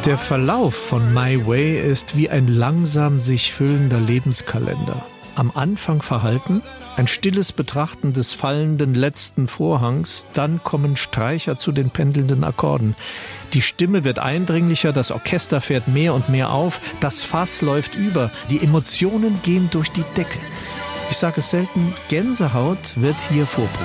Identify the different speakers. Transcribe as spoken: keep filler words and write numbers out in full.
Speaker 1: Der Verlauf von My Way ist wie ein langsam sich füllender Lebenskalender. Am Anfang verhalten, ein stilles Betrachten des fallenden letzten Vorhangs, dann kommen Streicher zu den pendelnden Akkorden. Die Stimme wird eindringlicher, das Orchester fährt mehr und mehr auf, das Fass läuft über, die Emotionen gehen durch die Decke. Ich sage es selten, Gänsehaut wird hier vorproduziert.